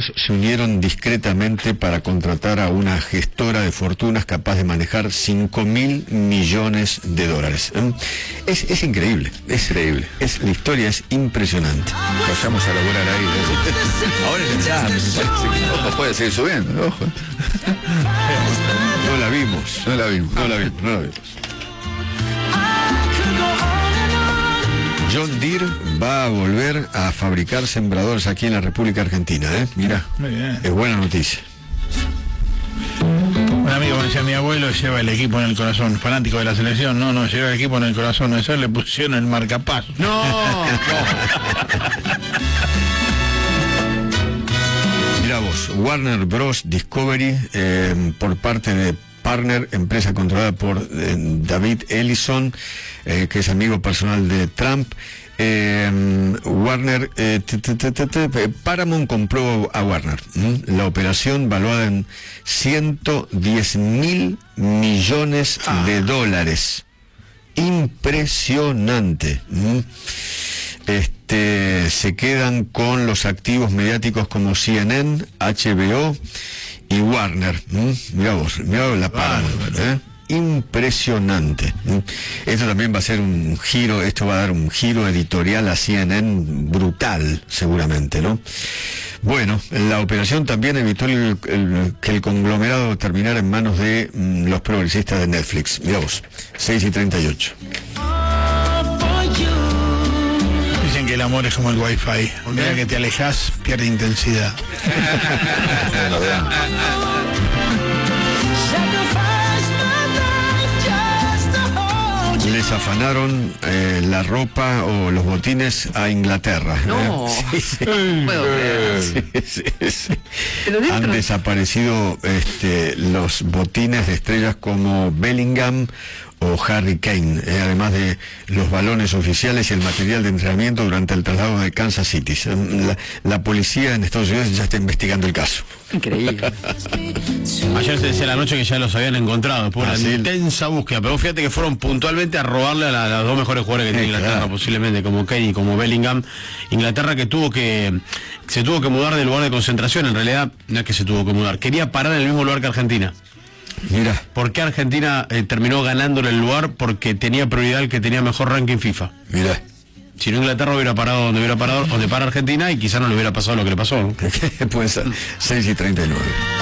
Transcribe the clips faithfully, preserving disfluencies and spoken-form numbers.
bancos se unieron discretamente para contratar a una gestora de fortunas capaz de manejar cinco mil millones de dólares. Es, es increíble, es increíble. Es, la historia es impresionante. Vayamos a laburar ahí. Ahora en el chat. Ojo, puede seguir subiendo, ojo. No la vimos. No la vimos. No la vimos, no la vimos. John Deere va a volver a fabricar sembradores aquí en la República Argentina, ¿eh? Mira, muy bien. Es buena noticia. Un amigo me decía, mi abuelo lleva el equipo en el corazón, fanático de la selección. No, no, lleva el equipo en el corazón, eso le pusieron el marcapaso. No, no. Mira vos, Warner Bros. Discovery, eh, por parte de Partner, empresa controlada por eh, David Ellison, eh, que es amigo personal de Trump. Eh, Warner, eh, t, t, t, t, t, Paramount compró a Warner. ¿m? La operación valuada en ciento diez mil millones ah. de dólares. Impresionante. ¿m? Este, se quedan con los activos mediáticos como C N N, H B O y Warner. ¿m? Mirá vos, mirá vos la Paramount, ¿eh? Impresionante. Esto también va a ser un giro, esto va a dar un giro editorial a C N N brutal, seguramente, ¿no? Bueno, la operación también evitó el, el, que el conglomerado terminara en manos de mm, los progresistas de Netflix. Mirá vos, seis y treinta y ocho. Dicen que el amor es como el wifi. Mira que te alejas, pierde intensidad. Les afanaron eh, la ropa o los botines a Inglaterra. No, ¿eh? Sí, sí. puedo creer. Sí, sí, sí. Han desaparecido este, los botines de estrellas como Bellingham o Harry Kane, eh, además de los balones oficiales y el material de entrenamiento durante el traslado de Kansas City. La, la policía en Estados Unidos ya está investigando el caso. Increíble. Ayer se decía la noche que ya los habían encontrado después de ah, una sí. intensa búsqueda, pero fíjate que fueron puntualmente a robarle a, la, a los dos mejores jugadores que tiene Inglaterra, claro. posiblemente, como Kane y como Bellingham. Inglaterra que tuvo que se tuvo que mudar del lugar de concentración, en realidad no es que se tuvo que mudar, quería parar en el mismo lugar que Argentina. Mira. ¿Por qué Argentina eh, terminó ganándole el lugar? Porque tenía prioridad el que tenía mejor ranking FIFA. Mira. Si no, Inglaterra hubiera parado donde hubiera parado, donde para Argentina, y quizás no le hubiera pasado lo que le pasó, ¿no? Puede ser. seis y treinta y nueve.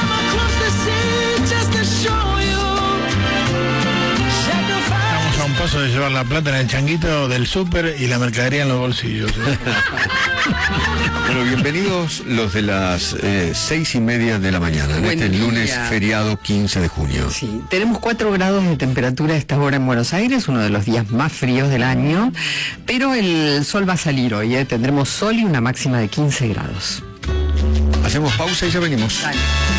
Estamos a un paso de llevar la plata en el changuito del súper y la mercadería en los bolsillos. ¿eh? Bueno, bienvenidos los de las eh, seis y media de la mañana, en este lunes feriado quince de junio. Sí, tenemos cuatro grados de temperatura a esta hora en Buenos Aires, uno de los días más fríos del año, pero el sol va a salir hoy, ¿eh? Tendremos sol y una máxima de quince grados. Hacemos pausa y ya venimos. Dale.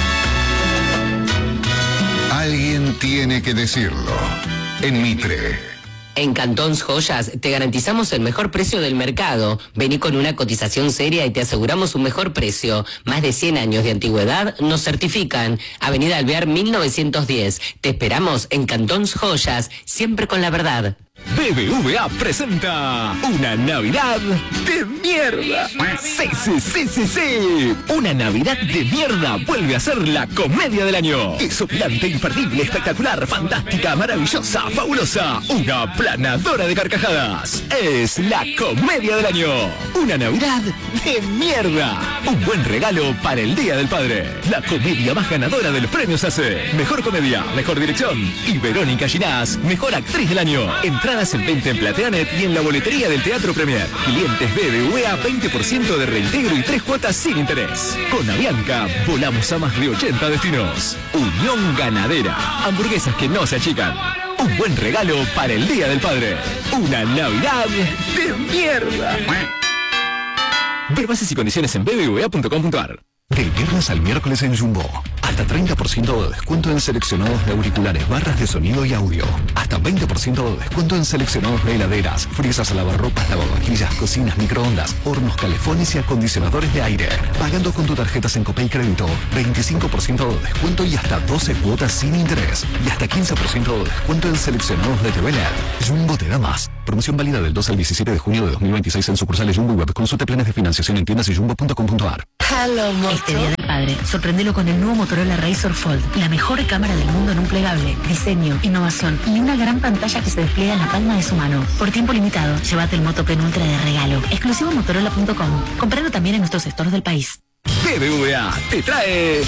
Alguien tiene que decirlo. En Mitre. En Cantons Joyas te garantizamos el mejor precio del mercado. Vení con una cotización seria y te aseguramos un mejor precio. Más de cien años de antigüedad nos certifican. Avenida Alvear mil novecientos diez. Te esperamos en Cantons Joyas, siempre con la verdad. B B V A presenta una Navidad de mierda. Sí, sí, sí, sí, sí. Una Navidad de mierda vuelve a ser la comedia del año. Desopilante, imperdible, espectacular, fantástica, maravillosa, fabulosa. Una planadora de carcajadas. Es la comedia del año. Una Navidad de mierda. Un buen regalo para el Día del Padre. La comedia más ganadora de los premios A C. Mejor comedia, mejor dirección. Y Verónica Ginás, mejor actriz del año. Entradas en venta en Plateanet y en la boletería del Teatro Premier. Clientes B B V A veinte por ciento de reintegro y tres cuotas sin interés. Con Avianca volamos a más de ochenta destinos. Unión Ganadera. Hamburguesas que no se achican. Un buen regalo para el Día del Padre. Una Navidad de mierda. Ver bases y condiciones en b b v a punto com punto a r. Del viernes al miércoles en Jumbo. Hasta treinta por ciento de descuento en seleccionados de auriculares, barras de sonido y audio. Hasta veinte por ciento de descuento en seleccionados de heladeras, frisas, lavarropas, lavavajillas, cocinas, microondas, hornos, calefones y acondicionadores de aire. Pagando con tu tarjeta Sencopay Crédito. veinticinco por ciento de descuento y hasta doce cuotas sin interés. Y hasta quince por ciento de descuento en seleccionados de T V L E D. Jumbo te da más. Promoción válida del dos al diecisiete de junio de dos mil veintiséis en sucursales Jumbo y Web. Consulte planes de financiación en tiendas y jumbo punto com punto ar. Este día del padre, sorprendelo con el nuevo Motorola Razr Fold, la mejor cámara del mundo en un plegable, diseño, innovación y una gran pantalla que se despliega en la palma de su mano. Por tiempo limitado, llévate el Moto Pen Ultra de regalo, exclusivo motorola punto com. Compralo también en nuestros sectores del país. B B V A te trae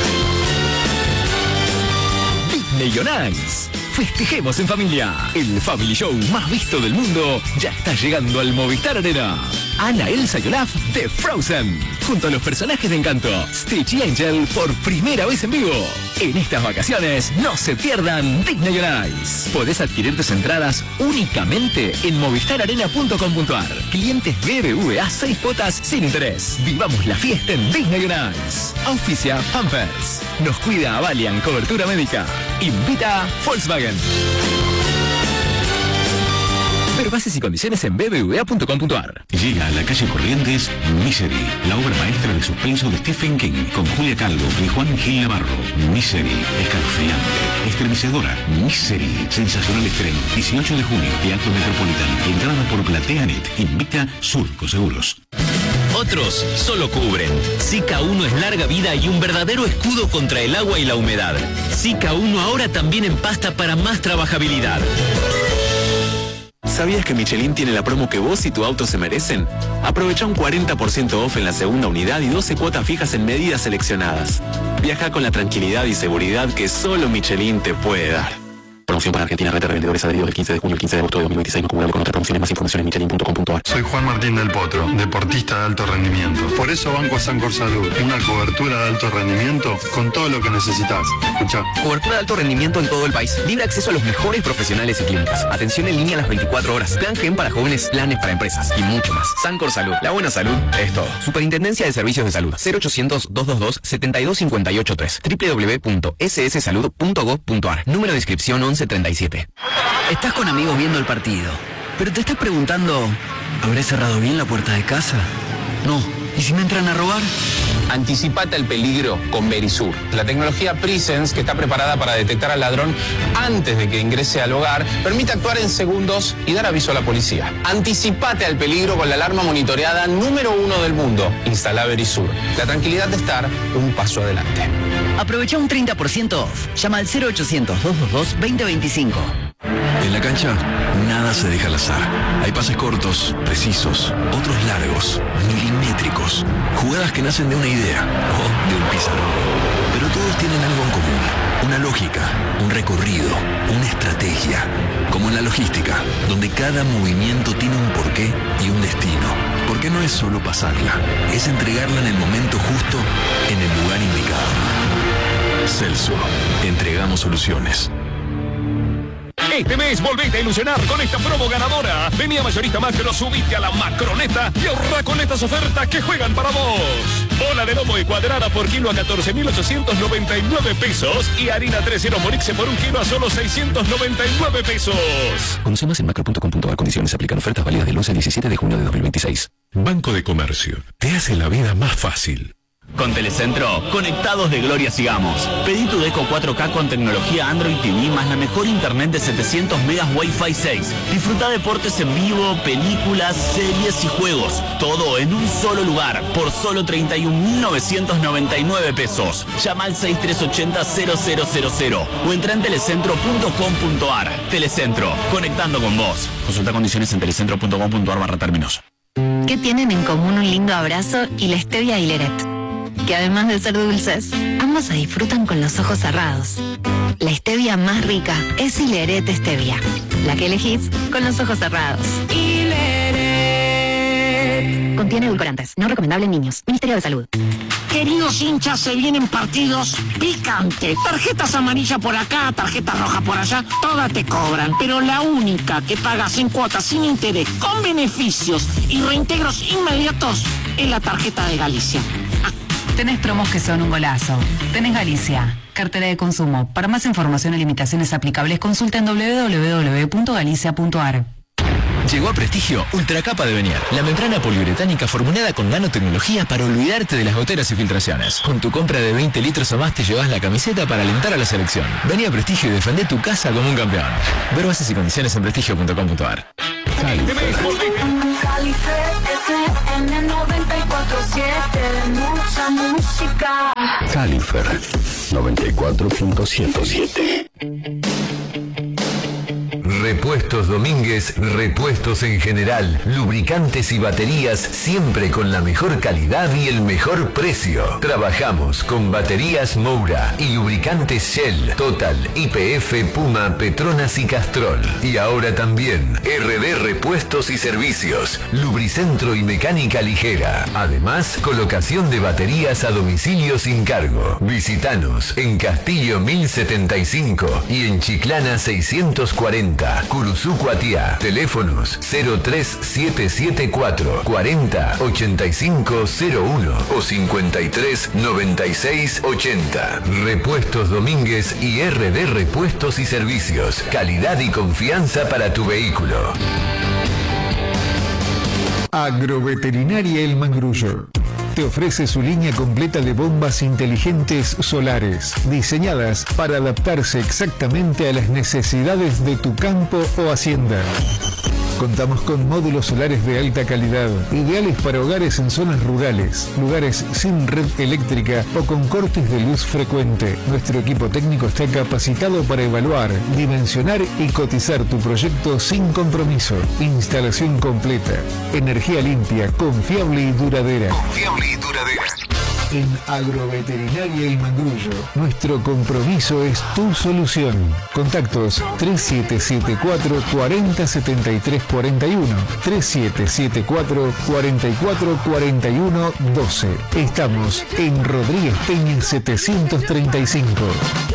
Disney on Ice. Festejemos en familia. El Family Show más visto del mundo ya está llegando al Movistar Arena. Anna, Elsa y Olaf de Frozen, junto a los personajes de Encanto, Stitch y Angel por primera vez en vivo. En estas vacaciones no se pierdan Disney on Ice. Podés adquirir tus entradas únicamente en movistar arena punto com punto ar. Clientes B B V A seis cuotas sin interés. Vivamos la fiesta en Disney on Ice. Auspicia Pampers. Nos cuida Avalian Cobertura Médica. Invita Volkswagen. Ver bases y condiciones en b b v a punto com punto ar. Llega a la calle Corrientes Misery, la obra maestra de suspenso de Stephen King, con Julia Calvo y Juan Gil Navarro. Misery, escalofriante, estremecedora. Misery, sensacional estreno. dieciocho de junio, Teatro Metropolitano. Entrada por PlateaNet. Invita Surco Seguros. Otros solo cubren. Zika uno es larga vida y un verdadero escudo contra el agua y la humedad. Zika uno ahora también en pasta para más trabajabilidad. ¿Sabías que Michelin tiene la promo que vos y tu auto se merecen? Aprovecha un cuarenta por ciento off en la segunda unidad y doce cuotas fijas en medidas seleccionadas. Viaja con la tranquilidad y seguridad que solo Michelin te puede dar. Promoción para Argentina, red de revendedores adheridos del quince de junio al quince de agosto de dos mil veintiséis, no acumulable con otras promociones. Más información en michelin punto com punto ar. Soy Juan Martín del Potro, deportista de alto rendimiento. Por eso banco a Sancor Salud, una cobertura de alto rendimiento con todo lo que necesitas. Escuchá. Cobertura de alto rendimiento en todo el país. Libre acceso a los mejores profesionales y clínicas. Atención en línea a las veinticuatro horas. Plan Gen para jóvenes, planes para empresas y mucho más. Sancor Salud, la buena salud es todo. Superintendencia de Servicios de Salud. cero ochocientos, doscientos veintidós, setenta y dos cincuenta y ocho tres. doble u doble u doble u punto s s salud punto gov punto ar. Número de inscripción once treinta y siete. Estás con amigos viendo el partido, pero te estás preguntando, ¿habré cerrado bien la puerta de casa? No. ¿Y si me entran a robar? Anticipate al peligro con Verisur. La tecnología Presence, que está preparada para detectar al ladrón antes de que ingrese al hogar, permite actuar en segundos y dar aviso a la policía. Anticipate al peligro con la alarma monitoreada número uno del mundo. Instala Verisur. La tranquilidad de estar un paso adelante. Aprovecha un treinta por ciento off. Llama al cero ochocientos, doscientos veintidós, veinte veinticinco. En la cancha, nada se deja al azar. Hay pases cortos, precisos, otros largos, milimétricos. Jugadas que nacen de una idea o de un pizarrón. Pero todos tienen algo en común. Una lógica, un recorrido, una estrategia. Como en la logística, donde cada movimiento tiene un porqué y un destino. Porque no es solo pasarla, es entregarla en el momento justo, en el lugar indicado. Celso, entregamos soluciones. Este mes volvete a ilusionar con esta promo ganadora. Vení a Mayorista Macro, subite a la macroneta y ahorra con estas ofertas que juegan para vos. Bola de lomo y cuadrada por kilo a catorce mil ochocientos noventa y nueve pesos y harina tres cero Morixe por un kilo a solo seiscientos noventa y nueve pesos. Conoce más en macro punto com punto ar. Condiciones aplican. Ofertas válidas del once al diecisiete de junio de dos mil veintiséis. Banco de Comercio. Te hace la vida más fácil. Con Telecentro, conectados de gloria sigamos. Pedí tu Deco cuatro K con tecnología Android T V más la mejor internet de setecientos megas Wi-Fi seis. Disfruta deportes en vivo, películas, series y juegos. Todo en un solo lugar, por solo treinta y un mil novecientos noventa y nueve pesos. Llama al seis tres ocho cero, cero cero cero cero o entra en telecentro punto com punto ar. Telecentro, conectando con vos. Consulta condiciones en telecentro punto com punto ar barra términos. ¿Qué tienen en común un lindo abrazo y la stevia y Leret? Que además de ser dulces, ambos se disfrutan con los ojos cerrados. La stevia más rica es Hileret Stevia, la que elegís con los ojos cerrados. Hileret. Contiene edulcorantes, no recomendable en niños. Ministerio de Salud. Queridos hinchas, se vienen partidos picantes. Tarjetas amarillas por acá, tarjetas rojas por allá, todas te cobran. Pero la única que pagas en cuotas sin interés, con beneficios y reintegros inmediatos, es la tarjeta de Galicia. Ah. Tenés promos que son un golazo. Tenés Galicia, cartera de consumo. Para más información y limitaciones aplicables, consulta en doble u doble u doble u punto galicia punto ar. Llegó a Prestigio Ultracapa de Benier, la membrana poliuretánica formulada con nanotecnología para olvidarte de las goteras y filtraciones. Con tu compra de veinte litros o más te llevas la camiseta para alentar a la selección. Vení a Prestigio y defendé tu casa como un campeón. Ver bases y condiciones en prestigio punto com punto a r. Califer F M noventa y cuatro siete, mucha música. Califer noventa y cuatro punto siete. Repuestos Domínguez, repuestos en general, lubricantes y baterías siempre con la mejor calidad y el mejor precio. Trabajamos con baterías Moura y lubricantes Shell, Total, Y P F, Puma, Petronas y Castrol. Y ahora también R D Repuestos y Servicios, Lubricentro y Mecánica Ligera. Además, colocación de baterías a domicilio sin cargo. Visítanos en Castillo mil setenta y cinco y en Chiclana seiscientos cuarenta. Curuzú Cuatiá. Teléfonos cero tres siete siete cuatro cuarenta ochenta y cinco cero uno o cincuenta y tres noventa y seis ochenta. Repuestos Domínguez y R D Repuestos y Servicios. Calidad y confianza para tu vehículo. Agroveterinaria El Mangrullo te ofrece su línea completa de bombas inteligentes solares, diseñadas para adaptarse exactamente a las necesidades de tu campo o hacienda. Contamos con módulos solares de alta calidad, ideales para hogares en zonas rurales, lugares sin red eléctrica o con cortes de luz frecuente. Nuestro equipo técnico está capacitado para evaluar, dimensionar y cotizar tu proyecto sin compromiso. Instalación completa, energía limpia, confiable y duradera. Confiable y duradera. En Agroveterinaria El Mangrullo, nuestro compromiso es tu solución. Contactos tres siete siete cuatro cuarenta setenta y tres cuarenta y uno, tres siete siete cuatro cuarenta y cuatro cuarenta y uno doce. Estamos en Rodríguez Peña setecientos treinta y cinco.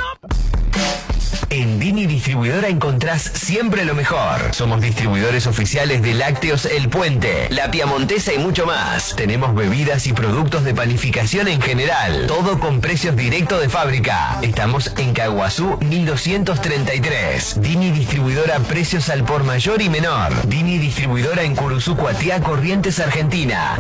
En Dini Distribuidora encontrás siempre lo mejor. Somos distribuidores oficiales de Lácteos El Puente, La Piamontesa y mucho más. Tenemos bebidas y productos de panificación en general. Todo con precios directos de fábrica. Estamos en Caguazú mil doscientos treinta y tres. Dini Distribuidora, precios al por mayor y menor. Dini Distribuidora en Curuzú Cuatiá, Corrientes, Argentina.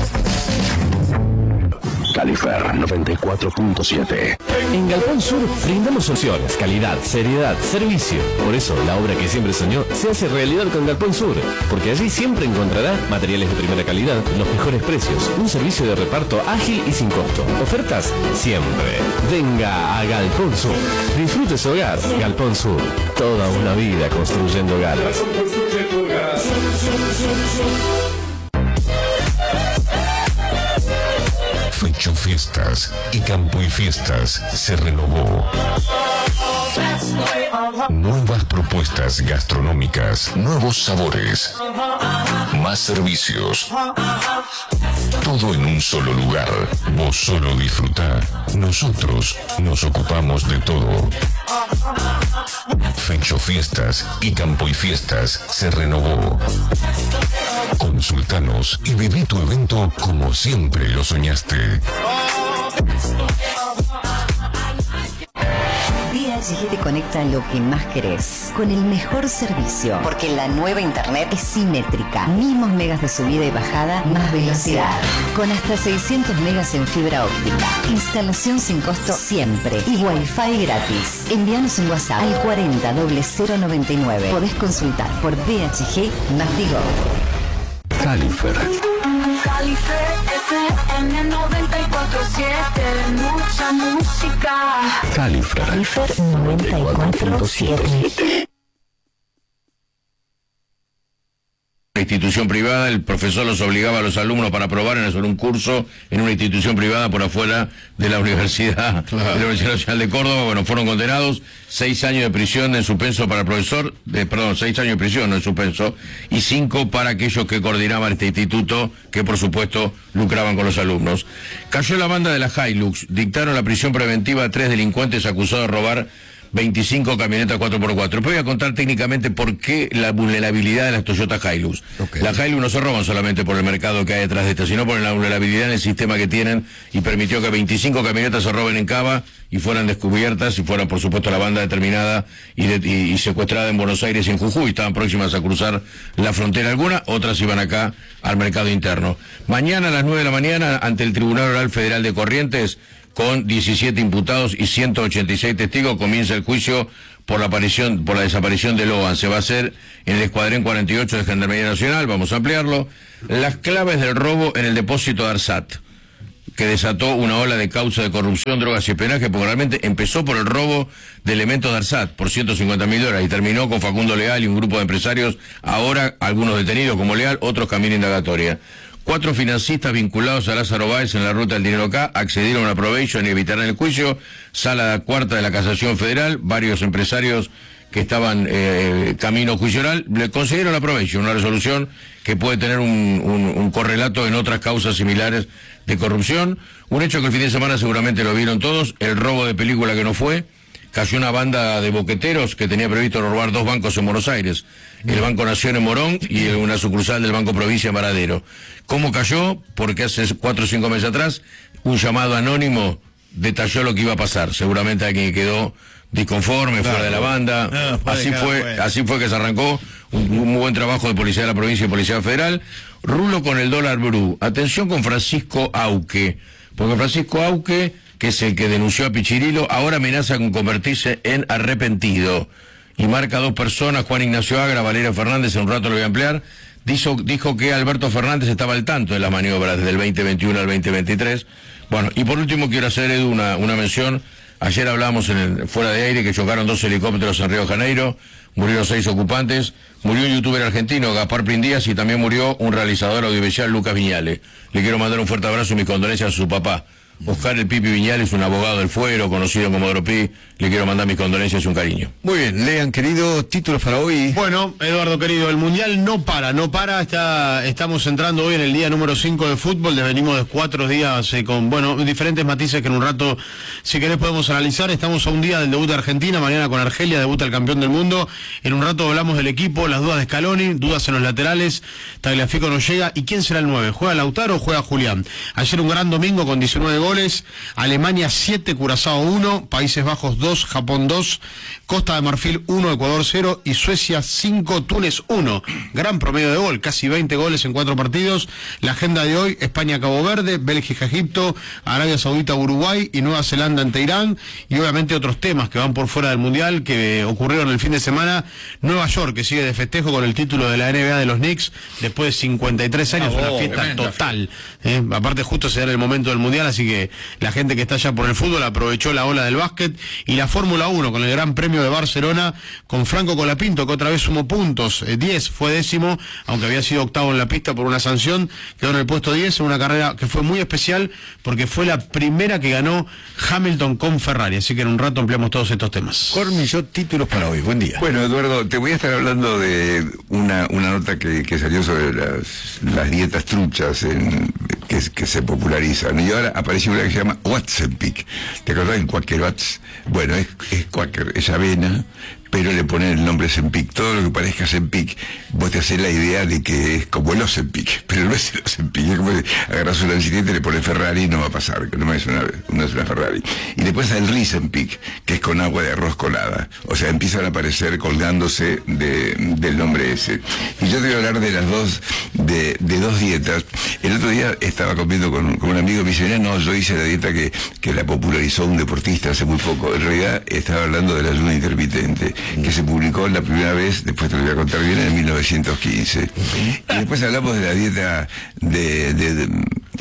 Califer noventa y cuatro punto siete. En Galpón Sur brindamos soluciones, calidad, seriedad, servicio. Por eso la obra que siempre soñó se hace realidad con Galpón Sur, porque allí siempre encontrará materiales de primera calidad, los mejores precios, un servicio de reparto ágil y sin costo. Ofertas siempre. Venga a Galpón Sur. Disfrute su hogar. Galpón Sur. Toda una vida construyendo hogares. Fecho Fiestas y Campo y Fiestas se renovó. Nuevas propuestas gastronómicas, nuevos sabores, más servicios. Todo en un solo lugar. Vos solo disfrutá. Nosotros nos ocupamos de todo. Fecho Fiestas y Campo y Fiestas se renovó. Consultanos y viví tu evento como siempre lo soñaste. D H G te conecta a lo que más querés, con el mejor servicio, porque la nueva internet es simétrica. Mismos megas de subida y bajada, más velocidad. Con hasta seiscientos megas en fibra óptica. Instalación sin costo siempre. Y Wi-Fi gratis. Envíanos un WhatsApp al cuarenta cero noventa y nueve. Podés consultar por D H G más Digo. Califer. Califer F M noventa y cuatro siete, mucha música. Califer. Califer noventa y cuatro punto siete. Una institución privada, el profesor los obligaba a los alumnos para aprobar en hacer un curso en una institución privada por afuera de la Universidad, claro. de la Universidad Nacional de Córdoba. Bueno, fueron condenados, seis años de prisión en suspenso para el profesor, de, perdón, seis años de prisión, no en suspenso, y cinco para aquellos que coordinaban este instituto, que por supuesto lucraban con los alumnos. Cayó la banda de la Hilux, dictaron la prisión preventiva a tres delincuentes acusados de robar veinticinco camionetas cuatro por cuatro. Después voy a contar técnicamente por qué la vulnerabilidad de las Toyota Hilux. Okay. Las Hilux no se roban solamente por el mercado que hay detrás de esta, sino por la vulnerabilidad en el sistema que tienen, y permitió que veinticinco camionetas se roben en Cava y fueran descubiertas, y fueran por supuesto la banda determinada y, de, y, y secuestrada en Buenos Aires y en Jujuy. Estaban próximas a cruzar la frontera alguna, otras iban acá al mercado interno. Mañana a las nueve de la mañana, ante el Tribunal Oral Federal de Corrientes, con diecisiete imputados y ciento ochenta y seis testigos, comienza el juicio por la aparición, por la desaparición de Logan. Se va a hacer en el Escuadrón cuarenta y ocho de Gendarmería Nacional, vamos a ampliarlo. Las claves del robo en el depósito de ARSAT, que desató una ola de causa de corrupción, drogas y espionaje, porque realmente empezó por el robo de elementos de ARSAT por ciento cincuenta mil dólares y terminó con Facundo Leal y un grupo de empresarios, ahora algunos detenidos como Leal, otros camino indagatoria. Cuatro financistas vinculados a Lázaro Báez en la ruta del dinero acá accedieron a probation y evitarán el juicio. Sala cuarta de la Casación Federal, varios empresarios que estaban eh, camino juicio oral, le concedieron la probation, una resolución que puede tener un, un, un correlato en otras causas similares de corrupción. Un hecho que el fin de semana seguramente lo vieron todos, el robo de película que no fue. Cayó una banda de boqueteros que tenía previsto robar dos bancos en Buenos Aires, el Banco Nación en Morón y una sucursal del Banco Provincia en Varadero. ¿Cómo cayó? Porque hace cuatro o cinco meses atrás un llamado anónimo detalló lo que iba a pasar. Seguramente alguien quedó disconforme, claro, fuera de la banda. No, así fue, fue, así fue que se arrancó. Un, un muy buen trabajo de Policía de la Provincia y Policía Federal. Rulo con el dólar blue. Atención con Francisco Auque, porque Francisco Auque, que es el que denunció a Pichirilo, ahora amenaza con convertirse en arrepentido. Y marca a dos personas, Juan Ignacio Agra, Valeria Fernández, en un rato lo voy a ampliar. Dijo, dijo que Alberto Fernández estaba al tanto de las maniobras desde el veinte veintiuno al veinte veintitrés. Bueno, y por último quiero hacer, Edu, una, una mención. Ayer hablábamos en el fuera de aire que chocaron dos helicópteros en Río de Janeiro, murieron seis ocupantes, murió un youtuber argentino, Gaspar Prindías, y también murió un realizador audiovisual, Lucas Viñales. Le quiero mandar un fuerte abrazo y mis condolencias a su papá. Oscar el Pipi Viñales, un abogado del fuero, conocido como Dropi, le quiero mandar mis condolencias y un cariño. Muy bien, Lean, querido, títulos para hoy. Bueno, Eduardo, querido, el Mundial no para, no para, está, estamos entrando hoy en el día número cinco de fútbol, venimos de cuatro días eh, con, bueno, diferentes matices que en un rato, si querés, podemos analizar. Estamos a un día del debut de Argentina, mañana con Argelia, debuta el campeón del mundo. En un rato hablamos del equipo, las dudas de Scaloni, dudas en los laterales, Tagliafico no llega, ¿y quién será el nueve? ¿Juega Lautaro o juega Julián? Ayer un gran domingo con diecinueve goles, Alemania siete, Curazao uno, Países Bajos dos, Japón dos, Costa de Marfil uno, Ecuador cero y Suecia cinco, Túnez uno. Gran promedio de gol, casi veinte goles en cuatro partidos. La agenda de hoy, España-Cabo Verde, Bélgica-Egipto, Arabia Saudita-Uruguay y Nueva Zelanda ante Irán, y obviamente otros temas que van por fuera del Mundial que ocurrieron el fin de semana. Nueva York, que sigue de festejo con el título de la N B A de los Knicks después de cincuenta y tres años, una fiesta total. Eh, aparte justo se da el momento del Mundial, así que la gente que está allá por el fútbol aprovechó la ola del básquet. Y la Fórmula uno con el Gran Premio de Barcelona, con Franco Colapinto, que otra vez sumó puntos, eh, diez, fue décimo, aunque había sido octavo en la pista por una sanción, quedó en el puesto diez, en una carrera que fue muy especial, porque fue la primera que ganó Hamilton con Ferrari, así que en un rato ampliamos todos estos temas. Cormillot, títulos para hoy, buen día. Bueno, Eduardo, te voy a estar hablando de una, una nota que, que salió sobre las, las dietas truchas en, que, que se popularizan, y ahora apareció una que se llama Ozempic. ¿Te acordás del Quaker Oats? Bueno, es, es Quaker, es avena, pero le ponen el nombre Ozempic. Todo lo que parezca Ozempic, vos te haces la idea de que es como el Ozempic, pero no es el Ozempic. Es como que agarras una bicicleta y le pones Ferrari y no va a pasar, que no es una, no es una Ferrari. Y después está el Rizempic, que es con agua de arroz colada. O sea, empiezan a aparecer colgándose de, del nombre ese. Y yo te voy a hablar de las dos, de, de dos dietas. El otro día estaba comiendo con, con un amigo y me dice, no, yo hice la dieta que, que la popularizó un deportista hace muy poco. En realidad estaba hablando del ayuno intermitente, que se publicó la primera vez, después te lo voy a contar bien, en mil novecientos quince. Y después hablamos de la dieta de, de, de,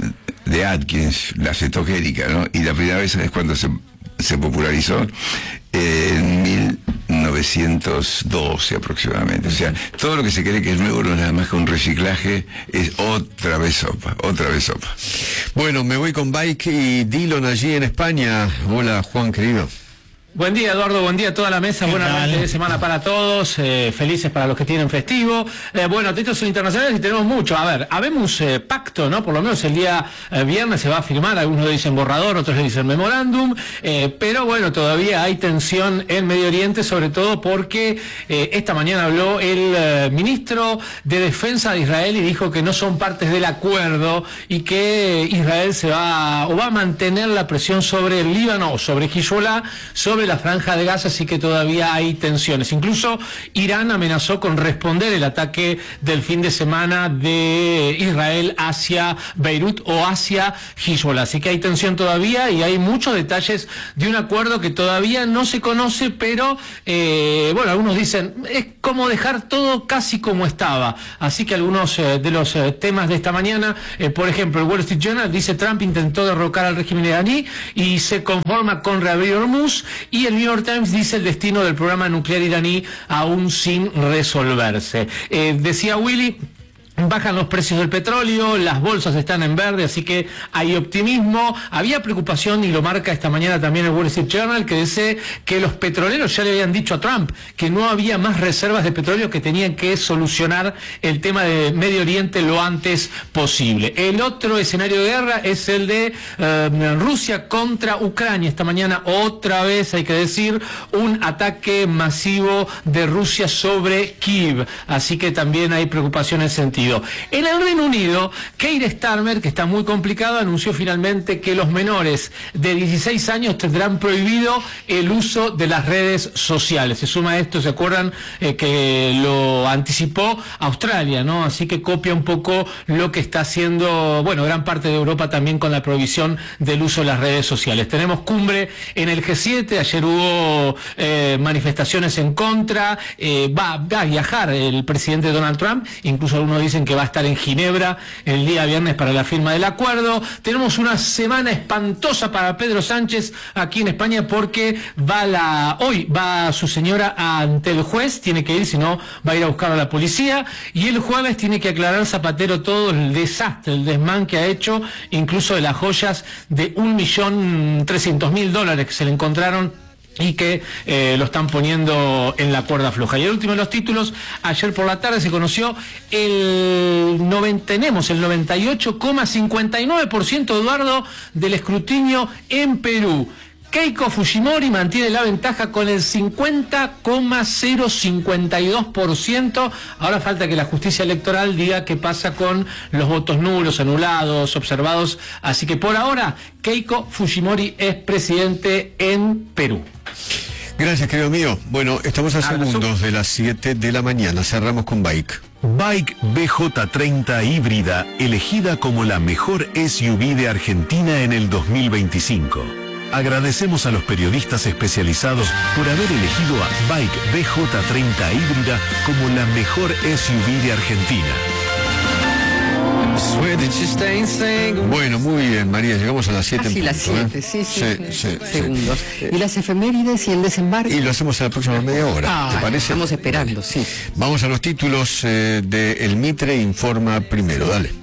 de Atkins, la cetogénica, ¿no? Y la primera vez, ¿sabes cuándo se, se popularizó? Eh, en mil novecientos doce aproximadamente. O sea, todo lo que se cree que es nuevo no es nada más que un reciclaje, es otra vez sopa, otra vez sopa. Bueno, me voy con Bike y Dillon allí en España. Hola, Juan, querido. Buen día, Eduardo, buen día a toda la mesa, buena noche de semana para todos, eh, felices para los que tienen festivo. Eh, bueno, títulos internacionales y tenemos mucho. A ver, habemos eh, pacto, ¿no? Por lo menos el día eh, viernes se va a firmar, algunos dicen borrador, otros le dicen memorándum, eh, pero bueno, todavía hay tensión en Medio Oriente, sobre todo porque eh, esta mañana habló el eh, ministro de Defensa de Israel y dijo que no son partes del acuerdo y que Israel se va, o va a mantener la presión sobre el Líbano o sobre Hezbollah, sobre la franja de Gaza, así que todavía hay tensiones. Incluso Irán amenazó con responder el ataque del fin de semana de Israel hacia Beirut o hacia Hezbollah. Así que hay tensión todavía y hay muchos detalles de un acuerdo que todavía no se conoce, pero eh, bueno, algunos dicen es como dejar todo casi como estaba. Así que algunos eh, de los eh, temas de esta mañana, eh, por ejemplo, el Wall Street Journal dice Trump intentó derrocar al régimen iraní y se conforma con reabrir Hormuz. Y el New York Times dice el destino del programa nuclear iraní aún sin resolverse. Eh, decía Willy, bajan los precios del petróleo, las bolsas están en verde, así que hay optimismo. Había preocupación, y lo marca esta mañana también el Wall Street Journal, que dice que los petroleros ya le habían dicho a Trump que no había más reservas de petróleo, que tenían que solucionar el tema de Medio Oriente lo antes posible. El otro escenario de guerra es el de eh, Rusia contra Ucrania. Esta mañana otra vez, hay que decir, un ataque masivo de Rusia sobre Kiev, así que también hay preocupación en ese sentido. En el Reino Unido, Keir Starmer, que está muy complicado, anunció finalmente que los menores de dieciséis años tendrán prohibido el uso de las redes sociales. Se suma a esto, ¿se acuerdan eh, que lo anticipó Australia, ¿no? Así que copia un poco lo que está haciendo, bueno, gran parte de Europa también con la prohibición del uso de las redes sociales. Tenemos cumbre en el G siete, ayer hubo eh, manifestaciones en contra, eh, va, va a viajar el presidente Donald Trump, incluso algunos dicen que va a estar en Ginebra el día viernes para la firma del acuerdo. Tenemos una semana espantosa para Pedro Sánchez aquí en España porque va la hoy va su señora ante el juez, tiene que ir, si no va a ir a buscar a la policía, y el jueves tiene que aclarar Zapatero todo el desastre, el desmán que ha hecho, incluso de las joyas de un millón trescientos mil dólares que se le encontraron y que eh, lo están poniendo en la cuerda floja. Y el último de los títulos, ayer por la tarde se conoció el noventa, tenemos el noventa y ocho coma cincuenta y nueve por ciento, Eduardo, del escrutinio en Perú. Keiko Fujimori mantiene la ventaja con el cincuenta coma cero cincuenta y dos por ciento. Ahora falta que la justicia electoral diga qué pasa con los votos nulos, anulados, observados. Así que por ahora, Keiko Fujimori es presidente en Perú. Gracias, querido mío. Bueno, estamos a segundos de las siete de la mañana. Cerramos con Bike. Bike B J treinta híbrida, elegida como la mejor S U V de Argentina en el dos mil veinticinco. Agradecemos a los periodistas especializados por haber elegido a Bike B J treinta híbrida como la mejor S U V de Argentina. Bueno, muy bien, María, llegamos a las siete. Casi las siete, ¿eh? sí, sí, sí, sí, sí, segundos. Sí. ¿Y las efemérides y el desembarque? Y lo hacemos en la próxima media hora, ah, ¿te parece? Estamos esperando, sí. Vamos a los títulos eh, de El Mitre Informa primero, dale.